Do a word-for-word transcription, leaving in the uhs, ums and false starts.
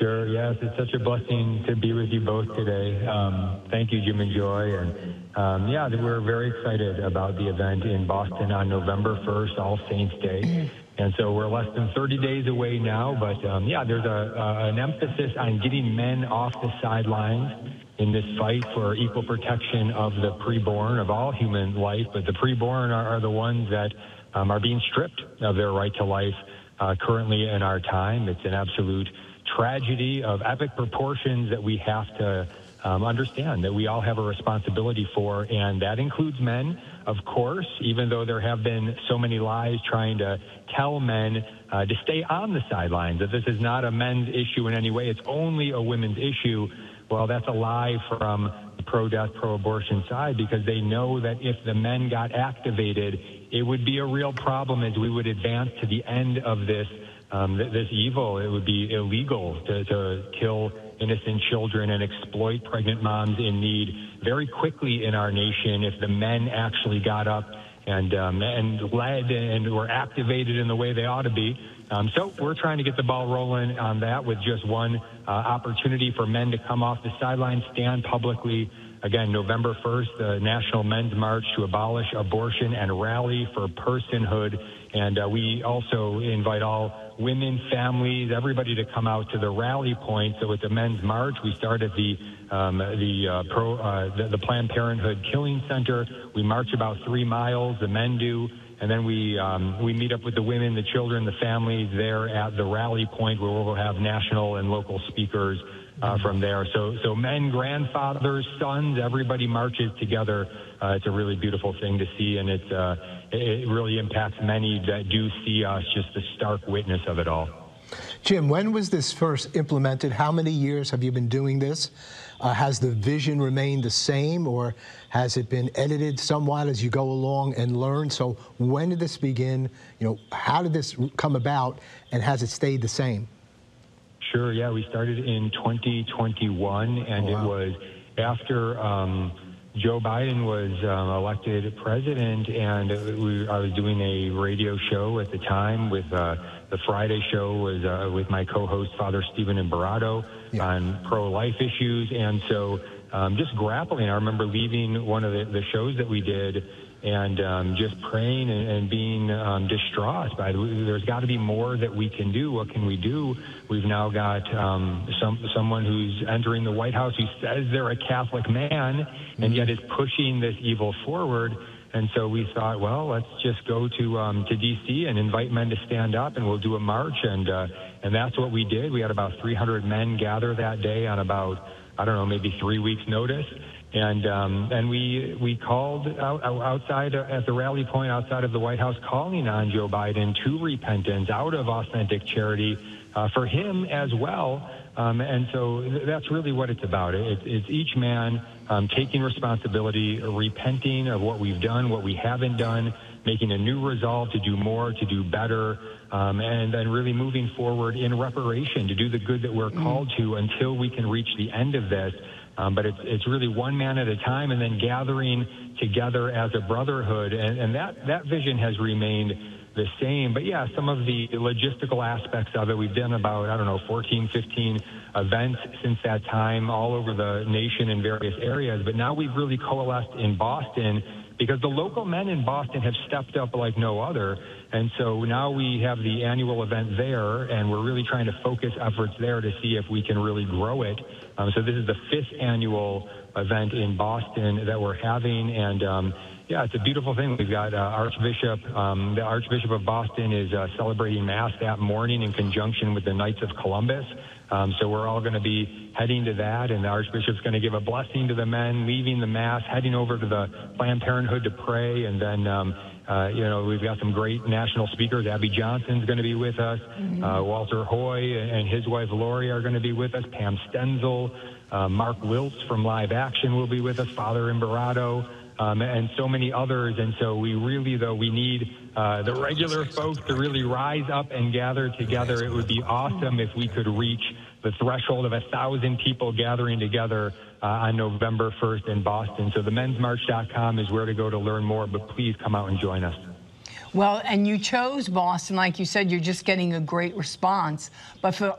Sure, yes, it's such a blessing to be with you both today. Um, thank you, Jim and Joy. And um, yeah, we're very excited about the event in Boston on November first, All Saints Day. And so we're less than thirty days away now, but um, yeah, there's a, a, an emphasis on getting men off the sidelines in this fight for equal protection of the preborn, of all human life, but the preborn are, are the ones that um, are being stripped of their right to life uh, currently in our time. It's an absolute tragedy of epic proportions that we have to um, understand that we all have a responsibility for, and that includes men, of course, even though there have been so many lies trying to tell men uh, to stay on the sidelines, that this is not a men's issue in any way, it's only a women's issue. Well, that's a lie from the pro-death, pro-abortion side, because they know that if the men got activated, it would be a real problem as we would advance to the end of this Um, this evil. It would be illegal to, to kill innocent children and exploit pregnant moms in need very quickly in our nation if the men actually got up and um, and led and were activated in the way they ought to be. Um, so we're trying to get the ball rolling on that with just one uh, opportunity for men to come off the sidelines, stand publicly. Again, November first, the National Men's March to abolish abortion and rally for personhood. And uh, we also invite all women, families, everybody to come out to the rally point. So it's a men's march. We start at the um, the, uh, pro, uh, the the Planned Parenthood Killing Center. We march about three miles. The men do. And then we um, we meet up with the women, the children, the families there at the rally point where we'll have national and local speakers uh, from there. So so men, grandfathers, sons, everybody marches together. Uh, it's a really beautiful thing to see, and it's uh, it really impacts many that do see us, just the stark witness of it all. Jim, when was this first implemented? How many years have you been doing this? Uh, has the vision remained the same, or has it been edited somewhat as you go along and learn? So when did this begin? You know, how did this come about, and has it stayed the same? Sure, yeah, we started in twenty twenty-one, and oh, wow. It was after um, Joe Biden was um, elected president, and we, I was doing a radio show at the time with uh, the Friday show was uh, with my co-host, Father Stephen Imbarrato, yeah. on pro-life issues, and so um, just grappling. I remember leaving one of the, the shows that we did and um, just praying and, and being um, distraught by there's got to be more that we can do. What can we do? We've now got um, some someone who's entering the White House who says they're a Catholic man and yet is pushing this evil forward. And so we thought, well, let's just go to um, to D C and invite men to stand up, and we'll do a march. And uh, and that's what we did. We had about three hundred men gather that day on about, I don't know, maybe three weeks' notice. And um, and we we called out, outside at the rally point outside of the White House, calling on Joe Biden to repentance, out of authentic charity uh, for him as well. Um, and so th that's really what it's about. It, it's each man um, taking responsibility, repenting of what we've done, what we haven't done, making a new resolve to do more, to do better, um, and then really moving forward in reparation to do the good that we're called to until we can reach the end of this. Um, but it's, it's really one man at a time, and then gathering together as a brotherhood. And, and that, that vision has remained the same. But yeah, some of the logistical aspects of it, we've done about, I don't know, fourteen, fifteen events since that time all over the nation in various areas. But now we've really coalesced in Boston because the local men in Boston have stepped up like no other. And so now we have the annual event there, and we're really trying to focus efforts there to see if we can really grow it. Um, so this is the fifth annual event in Boston that we're having, and um, yeah, it's a beautiful thing. We've got uh, Archbishop, um, the Archbishop of Boston is uh, celebrating Mass that morning in conjunction with the Knights of Columbus. Um, so we're all going to be heading to that, and the Archbishop's going to give a blessing to the men, leaving the Mass, heading over to the Planned Parenthood to pray, and then um, Uh, you know, we've got some great national speakers. Abby Johnson's going to be with us. Mm-hmm. uh, Walter Hoy and his wife Lori are going to be with us. Pam Stenzel, uh, Mark Wiltz from Live Action will be with us. Father Imbarrato, um, and so many others. And so we really, though, we need uh, the regular folks to really rise up and gather together. It would be awesome if we could reach the threshold of a thousand people gathering together Uh, on November first in Boston. So the mens march dot com is where to go to learn more, but please come out and join us. Well, and you chose Boston. Like you said, you're just getting a great response. But for